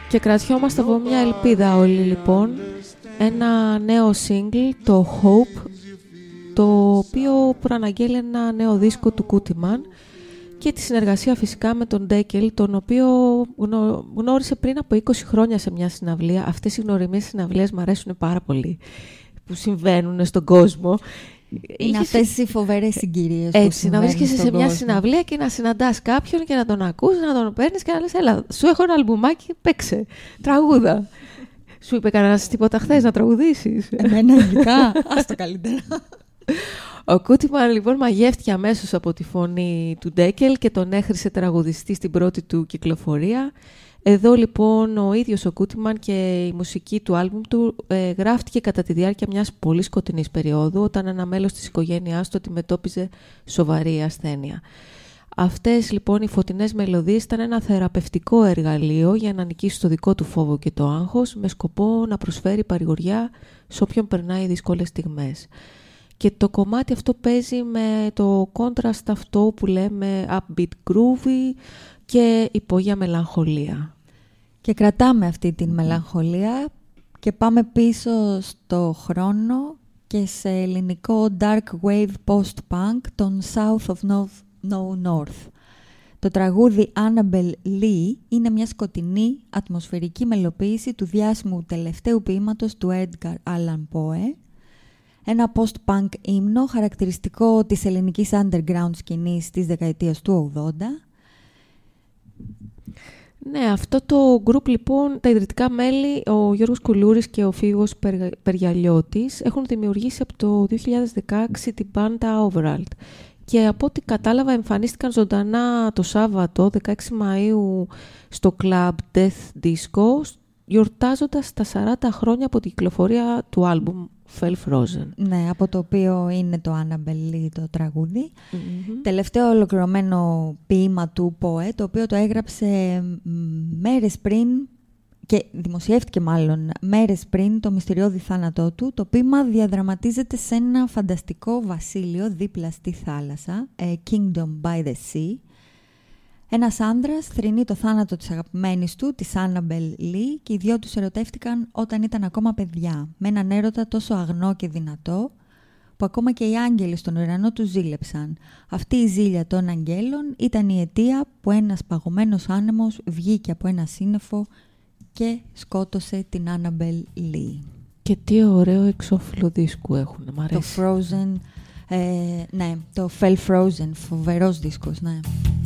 Και κρατιόμαστε από μια ελπίδα όλοι λοιπόν. Ένα νέο single, το Hope, το οποίο προαναγγέλει ένα νέο δίσκο του Κούτιμαν και τη συνεργασία φυσικά με τον Ντέκελ, τον οποίο γνώρισε πριν από 20 χρόνια σε μια συναυλία. Αυτές οι γνωριμίες συναυλίες μου αρέσουν πάρα πολύ, που συμβαίνουν στον κόσμο. Είναι αυτές οι φοβερές συγκυρίες. Έτσι, να βρίσκεσαι σε μια συναυλία και να συναντάς κάποιον και να τον ακούς, να τον παίρνεις και να λες, έλα, σου έχω ένα αλμπουμάκι, παίξε, τραγούδα. Σου είπε κανένας τίποτα χθες να τραγουδήσεις? Εμένα ειδικά, ας το καλύτερα. Ο Κούτιμαν λοιπόν μαγεύτηκε αμέσως από τη φωνή του Ντέκελ και τον έχρισε τραγουδιστή στην πρώτη του κυκλοφορία. Εδώ λοιπόν ο ίδιος ο Κούτιμαν και η μουσική του άλμπουμ του γράφτηκε κατά τη διάρκεια μιας πολύ σκοτεινής περίοδου, όταν ένα μέλος της οικογένειάς του αντιμετώπιζε σοβαρή ασθένεια. Αυτές λοιπόν οι φωτεινές μελωδίες ήταν ένα θεραπευτικό εργαλείο για να νικήσει το δικό του φόβο και το άγχος, με σκοπό να προσφέρει παρηγοριά σε όποιον περνάει δύσκολες στιγμές. Και το κομμάτι αυτό παίζει με το contrast αυτό που λέμε upbeat groovy και υπόγεια μελαγχολία. Και κρατάμε αυτή την μελαγχολία και πάμε πίσω στο χρόνο και σε ελληνικό dark wave post-punk των South of No North. Το τραγούδι Annabelle Lee είναι μια σκοτεινή ατμοσφαιρική μελοποίηση του διάσημου τελευταίου ποίηματος του Edgar Allan Poe, ένα post-punk ύμνο χαρακτηριστικό της ελληνικής underground σκηνής της δεκαετίας του 80. Ναι, αυτό το group λοιπόν, τα ιδρυτικά μέλη, ο Γιώργος Κουλούρης και ο Φίγος Περγιαλιώτης, έχουν δημιουργήσει από το 2016 την μπάντα Overalt. Και από ό,τι κατάλαβα εμφανίστηκαν ζωντανά το Σάββατο, 16 Μαΐου, στο club Death Disco, γιορτάζοντας τα 40 χρόνια από την κυκλοφορία του άλμπουμ Fell Frozen. Ναι, από το οποίο είναι το Annabelle Lee το τραγούδι. Τελευταίο ολοκληρωμένο ποίημα του Poe, το οποίο το έγραψε μέρες πριν και δημοσιεύτηκε μάλλον μέρες πριν το μυστηριώδη θάνατό του. Το ποίημα διαδραματίζεται σε ένα φανταστικό βασίλειο δίπλα στη θάλασσα, Kingdom by the Sea. Ένας άντρας θρηνεί το θάνατο της αγαπημένης του, της Annabelle Lee, και οι δυο τους ερωτεύτηκαν όταν ήταν ακόμα παιδιά, με έναν έρωτα τόσο αγνό και δυνατό, που ακόμα και οι άγγελοι στον ουρανό τους ζήλεψαν. Αυτή η ζήλια των αγγέλων ήταν η αιτία που ένας παγωμένος άνεμος βγήκε από ένα σύννεφο και σκότωσε την Annabelle Lee. Και τι ωραίο εξώφυλλο δίσκου έχουν, μ' αρέσει. Το Frozen, ναι, το Fell Frozen, φοβερός δίσκος, ναι.